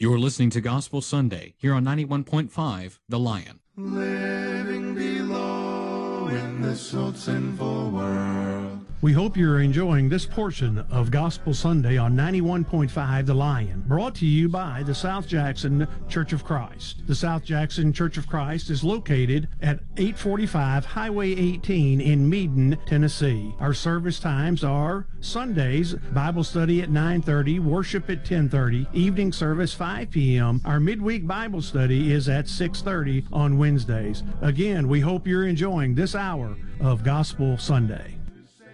You're listening to Gospel Sunday here on 91.5 The Lion. Living below in this old sinful world. We hope you're enjoying this portion of Gospel Sunday on 91.5 The Lion, brought to you by the South Jackson Church of Christ. The South Jackson Church of Christ is located at 845 Highway 18 in Meaden, Tennessee. Our service times are Sundays, Bible study at 9:30, worship at 10:30, evening service 5 p.m. Our midweek Bible study is at 6:30 on Wednesdays. Again, we hope you're enjoying this hour of Gospel Sunday.